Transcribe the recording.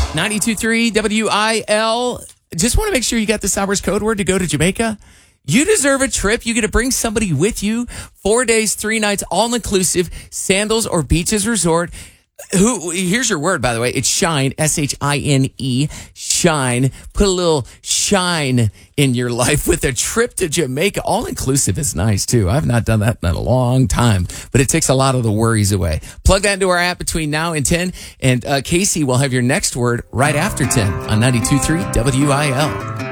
92.3 WIL. Just want to make sure you got this hour's code word to go to Jamaica. You deserve a trip. You get to bring somebody with you. 4 days, 3 nights, all inclusive. Sandals or Beaches Resort. Here's your word, by the way. It's shine. SHINE. Shine. Put a little shine in your life with a trip to Jamaica. All inclusive is nice too. I've not done that in a long time, but it takes a lot of the worries away. Plug that into our app between now and 10. And Casey will have your next word right after 10 on 92.3 WIL.